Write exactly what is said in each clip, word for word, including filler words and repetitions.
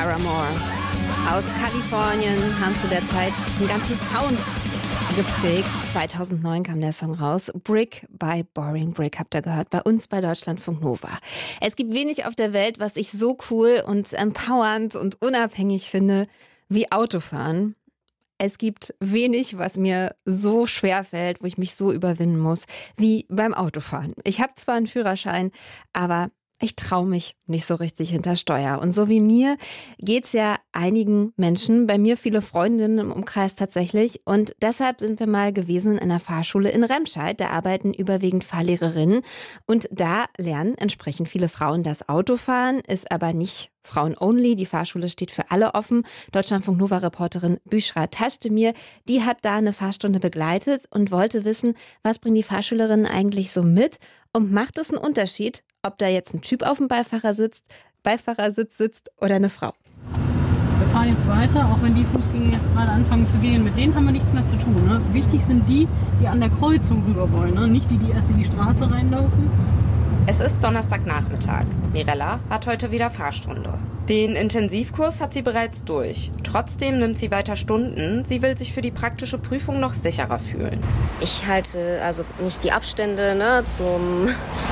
Paramore. Aus Kalifornien haben zu der Zeit ein ganzes Sound geprägt. zweitausendneun kam der Song raus. Brick by Boring Brick habt ihr gehört, bei uns bei Deutschlandfunk Nova. Es gibt wenig auf der Welt, was ich so cool und empowernd und unabhängig finde wie Autofahren. Es gibt wenig, was mir so schwer fällt, wo ich mich so überwinden muss, wie beim Autofahren. Ich habe zwar einen Führerschein, aber ich traue mich nicht so richtig hinter Steuer. Und so wie mir geht's ja einigen Menschen, bei mir viele Freundinnen im Umkreis tatsächlich. Und deshalb sind wir mal gewesen in einer Fahrschule in Remscheid. Da arbeiten überwiegend Fahrlehrerinnen. Und da lernen entsprechend viele Frauen das Autofahren, ist aber nicht Frauen-only. Die Fahrschule steht für alle offen. Deutschlandfunk-Nova-Reporterin Büschra Taschdemir, die hat da eine Fahrstunde begleitet und wollte wissen, was bringen die Fahrschülerinnen eigentlich so mit? Und macht es einen Unterschied, ob da jetzt ein Typ auf dem Beifahrersitz, Beifahrersitz sitzt oder eine Frau? Wir fahren jetzt weiter, auch wenn die Fußgänger jetzt gerade anfangen zu gehen. Mit denen haben wir nichts mehr zu tun. Ne? Wichtig sind die, die an der Kreuzung rüber wollen, ne? Nicht die, die erst in die Straße reinlaufen. Es ist Donnerstagnachmittag. Mirella hat heute wieder Fahrstunde. Den Intensivkurs hat sie bereits durch. Trotzdem nimmt sie weiter Stunden. Sie will sich für die praktische Prüfung noch sicherer fühlen. Ich halte also nicht die Abstände, ne, zum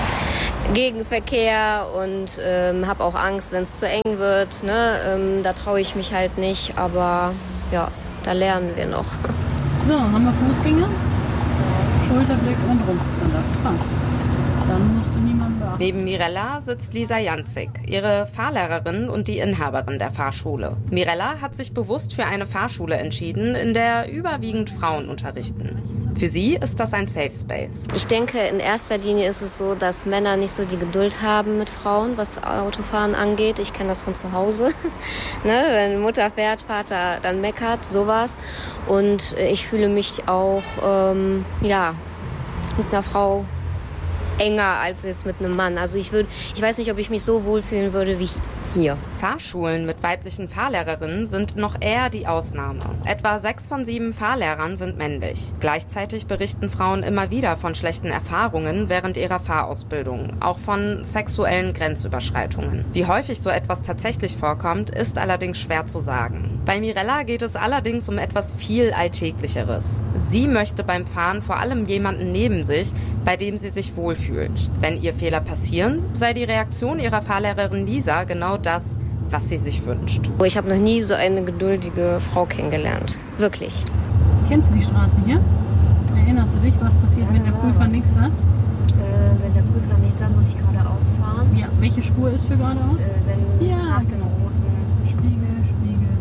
Gegenverkehr und ähm, habe auch Angst, wenn es zu eng wird. Ne? Ähm, da traue ich mich halt nicht, aber ja, da lernen wir noch. So, haben wir Fußgänger? Schulterblick und rum. Dann darfst du fahren. Dann musst du niemanden beachten. Neben Mirella sitzt Lisa Janzig, ihre Fahrlehrerin und die Inhaberin der Fahrschule. Mirella hat sich bewusst für eine Fahrschule entschieden, in der überwiegend Frauen unterrichten. Für sie ist das ein Safe Space. Ich denke, in erster Linie ist es so, dass Männer nicht so die Geduld haben mit Frauen, was Autofahren angeht. Ich kenne das von zu Hause. Ne? Wenn Mutter fährt, Vater dann meckert, sowas. Und ich fühle mich auch ähm, ja, mit einer Frau enger als jetzt mit einem Mann. Also ich würde, ich weiß nicht, ob ich mich so wohlfühlen würde wie hier. Fahrschulen mit weiblichen Fahrlehrerinnen sind noch eher die Ausnahme. Etwa sechs von sieben Fahrlehrern sind männlich. Gleichzeitig berichten Frauen immer wieder von schlechten Erfahrungen während ihrer Fahrausbildung, auch von sexuellen Grenzüberschreitungen. Wie häufig so etwas tatsächlich vorkommt, ist allerdings schwer zu sagen. Bei Mirella geht es allerdings um etwas viel Alltäglicheres. Sie möchte beim Fahren vor allem jemanden neben sich, bei dem sie sich wohlfühlt. Wenn ihr Fehler passieren, sei die Reaktion ihrer Fahrlehrerin Lisa genau das, was sie sich wünscht. Ich habe noch nie so eine geduldige Frau kennengelernt. Wirklich. Kennst du die Straße hier? Erinnerst du dich, was passiert, wenn der Prüfer nichts sagt? Äh, wenn der Prüfer nichts sagt, muss ich geradeaus fahren. Ja, welche Spur ist für geradeaus? Äh, wenn ja, nach dem genau. roten Spiegel, Spiegel,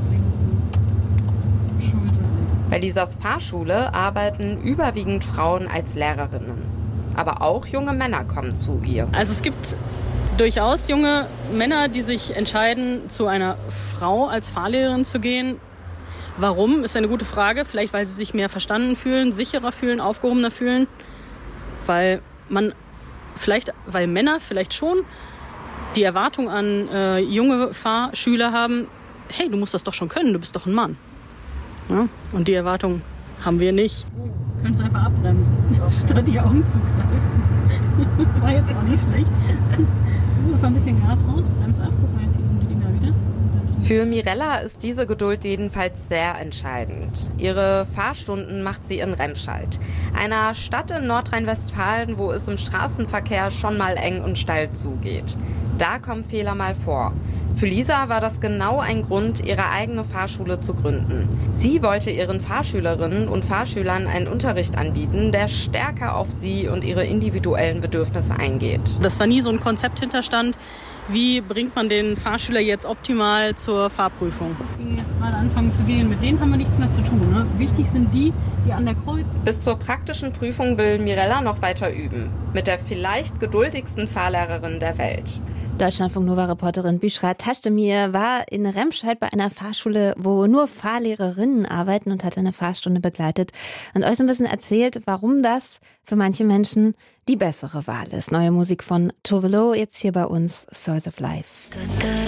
Blinken, Schulter. Bei Lisas Fahrschule arbeiten überwiegend Frauen als Lehrerinnen. Aber auch junge Männer kommen zu ihr. Also es gibt durchaus junge Männer, die sich entscheiden, zu einer Frau als Fahrlehrerin zu gehen. Warum, ist eine gute Frage. Vielleicht, weil sie sich mehr verstanden fühlen, sicherer fühlen, aufgehobener fühlen. Weil man, vielleicht, weil Männer vielleicht schon die Erwartung an äh, junge Fahrschüler haben, hey, du musst das doch schon können, du bist doch ein Mann. Ja? Und die Erwartung haben wir nicht. Oh, könntest du einfach abbremsen, statt die Augen zu greifen. Das war jetzt auch nicht schlecht. Ein bisschen Gas raus, bremst ab, guck mal, jetzt hier sind die Dinger wieder. Für Mirella ist diese Geduld jedenfalls sehr entscheidend. Ihre Fahrstunden macht sie in Remscheid, einer Stadt in Nordrhein-Westfalen, wo es im Straßenverkehr schon mal eng und steil zugeht. Da kommen Fehler mal vor. Für Lisa war das genau ein Grund, ihre eigene Fahrschule zu gründen. Sie wollte ihren Fahrschülerinnen und Fahrschülern einen Unterricht anbieten, der stärker auf sie und ihre individuellen Bedürfnisse eingeht. Dass da nie so ein Konzept hinterstand, wie bringt man den Fahrschüler jetzt optimal zur Fahrprüfung. Die jetzt gerade anfangen zu gehen, mit denen haben wir nichts mehr zu tun. Ne? Wichtig sind die, die an der Kreuzung. Bis zur praktischen Prüfung will Mirella noch weiter üben. Mit der vielleicht geduldigsten Fahrlehrerin der Welt. Deutschlandfunk-Nova-Reporterin Büschra Taschdemir war in Remscheid bei einer Fahrschule, wo nur Fahrlehrerinnen arbeiten und hat eine Fahrstunde begleitet und euch so ein bisschen erzählt, warum das für manche Menschen die bessere Wahl ist. Neue Musik von Tove Lo, jetzt hier bei uns, Source of Life.